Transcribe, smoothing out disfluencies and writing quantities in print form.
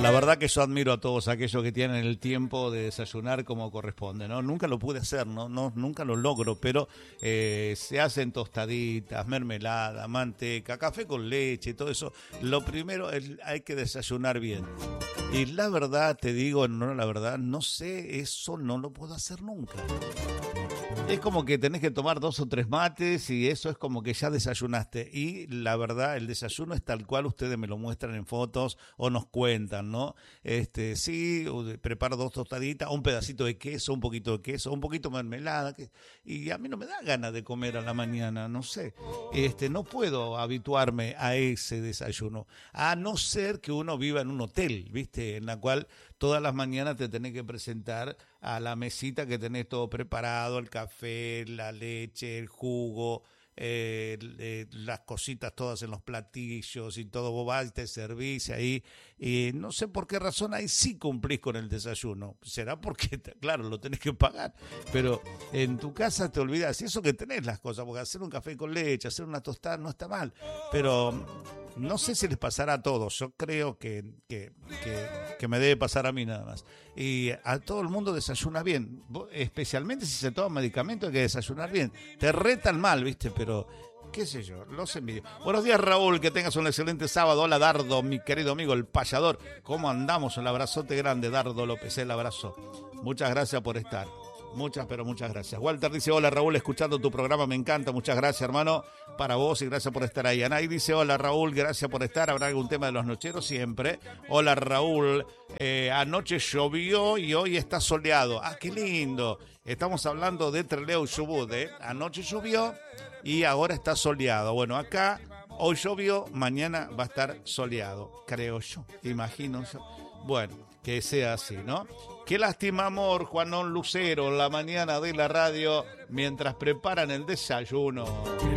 La verdad que yo admiro a todos aquellos que tienen el tiempo de desayunar como corresponde, ¿no? Nunca lo pude hacer, ¿no? Nunca lo logro, pero se hacen tostaditas, mermelada, manteca, café con leche, todo eso. Lo primero hay que desayunar bien. Y la verdad, te digo, no, la verdad, no sé, eso no lo puedo hacer nunca. Es como que tenés que tomar 2 o 3 mates y eso es como que ya desayunaste. Y la verdad, el desayuno es tal cual ustedes me lo muestran en fotos o nos cuentan, ¿no? Sí, preparo 2 tostaditas, un pedacito de queso, un poquito de queso, un poquito de mermelada. Y a mí no me da ganas de comer a la mañana, no sé. No puedo habituarme a ese desayuno. A no ser que uno viva en un hotel, ¿viste? En la cual todas las mañanas te tenés que presentar a la mesita que tenés todo preparado, el café, la leche, el jugo, las cositas todas en los platillos y todo, vos vas y te servís ahí, y no sé por qué razón ahí sí cumplís con el desayuno. Será porque, claro, lo tenés que pagar, pero en tu casa te olvidás, y eso que tenés las cosas, porque hacer un café con leche, hacer una tostada no está mal, pero no sé si les pasará a todos. Yo creo que me debe pasar a mí nada más. Y a todo el mundo desayuna bien, especialmente si se toma medicamento hay que desayunar bien. Te retan mal, ¿viste? Pero qué sé yo, los envidio. Buenos días, Raúl, que tengas un excelente sábado. Hola, Dardo, mi querido amigo el payador. ¿Cómo andamos? Un abrazote grande, Dardo López, el abrazo. Muchas gracias por estar. Muchas gracias. Walter dice, hola Raúl, escuchando tu programa, me encanta, muchas gracias hermano, para vos y gracias por estar ahí. Anay dice, hola Raúl, gracias por estar, ¿habrá algún tema de los nocheros? Siempre. Hola Raúl, anoche llovió y hoy está soleado. Ah, qué lindo. Estamos hablando de Trelew Chubut, Anoche llovió y ahora está soleado. Bueno, acá hoy llovió, mañana va a estar soleado, creo yo, imagino yo. Bueno, que sea así, ¿no? Qué lástima, amor, Juanón Lucero, la mañana de la radio, mientras preparan el desayuno.